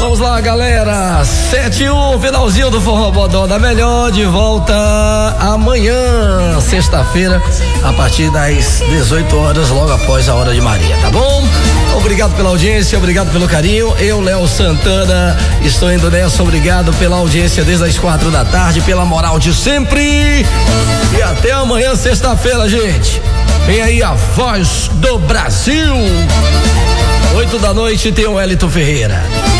Vamos lá, galera. 7-1, finalzinho do Forró Bodó da Melhor, de volta amanhã, sexta-feira, a partir das 18 horas, logo após a hora de Maria, tá bom? Obrigado pela audiência, obrigado pelo carinho. Eu, Léo Santana, estou indo nessa. Obrigado pela audiência desde as 4 da tarde, pela moral de sempre. E até amanhã, sexta-feira, gente. Vem aí a Voz do Brasil. 8 da noite tem o Wellington Ferreira.